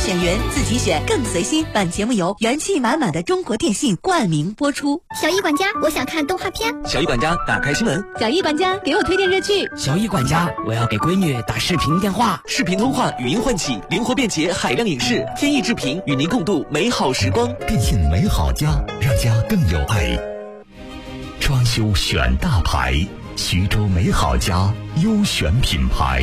选源，自己选更随心。本节目由元气满满的中国电信冠名播出。 小易管家，我想看动画片。 小易管家，打开新闻。 小易管家，给我推荐热剧。 小易管家，我要给闺女打视频电话。 视频通话，语音唤起，灵活便捷，海量影视，天意制频，与您共度美好时光。 电信美好家，让家更有爱。装修选大牌，徐州美好家优选品牌。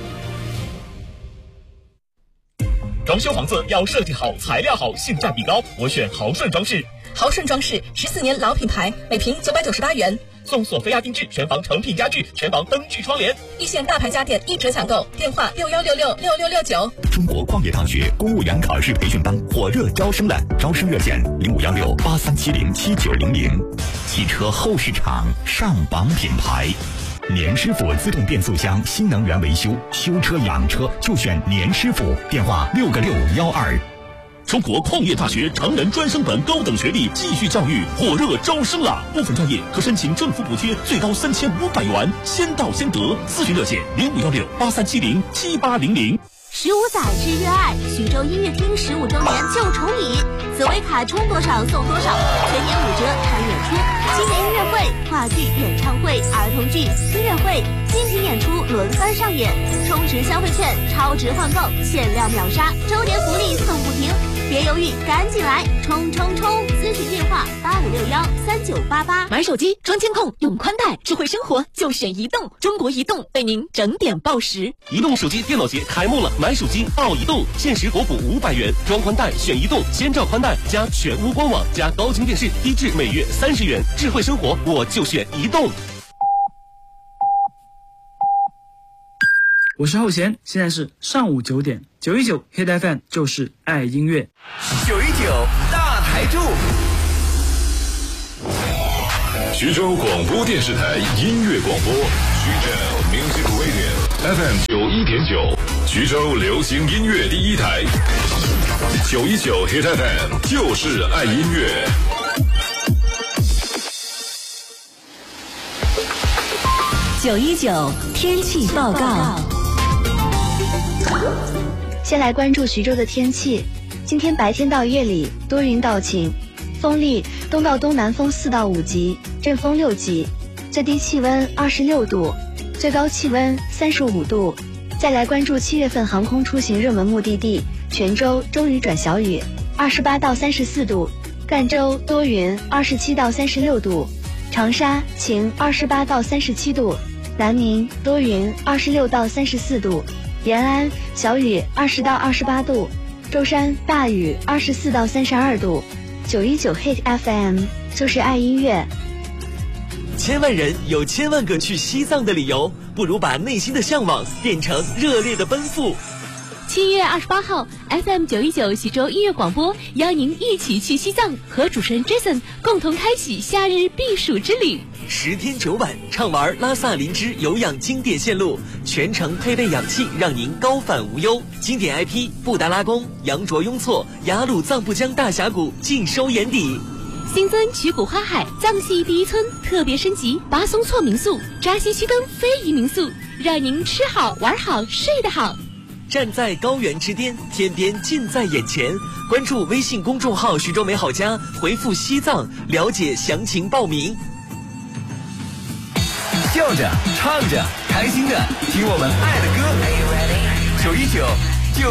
装修房子要设计好，材料好，性价比高，我选豪顺装饰。 豪顺装饰14年老品牌，每平998元， 送索菲亚定制全房成品家具，全房灯具窗帘， 一线大牌家电一折抢购，电话61666669。 中国矿业大学公务员考试培训班火热招生了，招生热线051683707900。汽车后市场上榜品牌。年师傅自动变速箱新能源维修，修车养车就选年师傅，电话6个612。 中国矿业大学成人专升本高等学历继续教育火热招生了，部分专业可申请政府补贴，最高3500元，先到先得。咨询热线051683707800。 15载之约爱，徐州音乐厅15周年就宠礼，紫薇卡充多少送多少，全年5折看演出。新年音乐会、话剧、演唱会、儿童剧、音乐会、精品演出轮番上演，充值消费券超值换购，限量秒杀，周年福利送不停，别犹豫，赶紧来冲冲冲！咨询电话85613988。 买手机装监控，用宽带，智慧生活就选移动。中国移动为您整点报时。 移动手机电脑节开幕了，买手机到移动，限时国补500元，装宽带选移动，先照宽带加全屋官网加高清电视，低至每月30元。智慧生活我就选移动。 我是后弦，现在是上午9点，919 Hit FM 就是爱音乐。 919大台柱， 徐州广播电视台音乐广播，徐州 Music Radio FM 91.9，徐州流行音乐第一台。919 Hit FM 就是爱音乐。 919天气报告。 先来关注徐州的天气。今天白天到夜里多云到晴，风力东到东南风4到5级，阵风6级，最低气温26度，最高气温35度。再来关注7月份航空出行热门目的地：泉州中雨转小雨，28到34度；赣州多云，27到36度；长沙晴，28到37度；南宁多云，26到34度；延安小雨，20到28度；舟山大雨，24到32度。919 Hit FM 就是爱音乐。 千万人有千万个去西藏的理由，不如把内心的向往变成热烈的奔赴。 7月28号 FM 919徐州音乐广播邀您一起去西藏，和主持人 Jason 共同开启夏日避暑之旅。 10天9晚畅玩拉萨林芝有氧经典线路，全程配备氧气，让您高反无忧。经典 IP 布达拉宫、羊卓雍措、雅鲁藏布江大峡谷尽收眼底。 新增曲谷花海藏系第一村特别升级巴松措民宿、扎西须根非遗民宿，让您吃好玩好睡得好。 站在高原之巅，天边近在眼前。关注微信公众号徐州美好家，回复西藏了解详情报名。 笑着唱着开心的听我们爱的歌，919